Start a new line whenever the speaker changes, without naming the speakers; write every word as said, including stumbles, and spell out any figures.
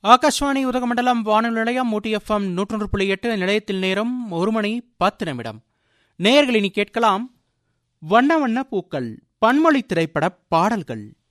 ஆகாஷ்வாணி உதகமண்டலம் வானொலி நிலையம் ஊட்டி எஃப்எம் நூற்றொன்று புள்ளி எட்டு நிலையத்தில் நேரம் ஒரு மணி பத்து நிமிடம். நேயர்கள் இனி கேட்கலாம் வண்ண வண்ண பூக்கள் பன்மொழி திரைப்பட பாடல்கள்.